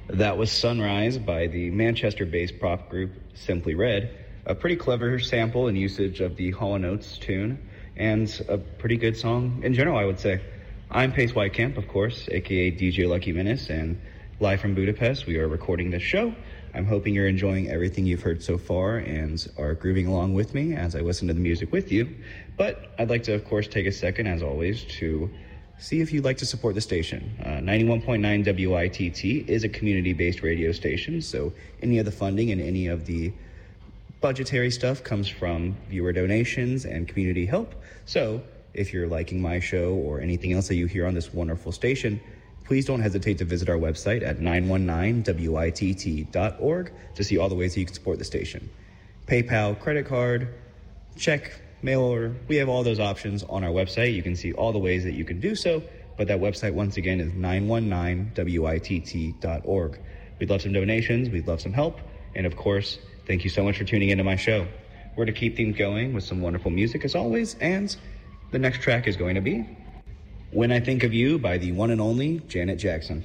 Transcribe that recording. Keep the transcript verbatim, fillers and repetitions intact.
That was Sunrise by the Manchester-based pop group Simply Red. A pretty clever sample and usage of the Hall and Oates tune, and a pretty good song in general, I would say. I'm Pace Whitecamp, of course, aka D J Lucky Menace, and live from Budapest, we are recording this show. I'm hoping you're enjoying everything you've heard so far and are grooving along with me as I listen to the music with you. But I'd like to, of course, take a second, as always, to see if you'd like to support the station. Uh, ninety-one point nine W I T T is a community-based radio station, so any of the funding and any of the budgetary stuff comes from viewer donations and community help. So if you're liking my show or anything else that you hear on this wonderful station, please don't hesitate to visit our website at nine one nine W I T T dot org to see all the ways that you can support the station. PayPal, credit card, check, mail order, we have all those options on our website. You can see all the ways that you can do so, but that website, once again, is nine one nine W I T T dot org. We'd love some donations, we'd love some help, and of course, thank you so much for tuning into my show. We're to keep things going with some wonderful music as always, and the next track is going to be When I Think of You by the one and only Janet Jackson.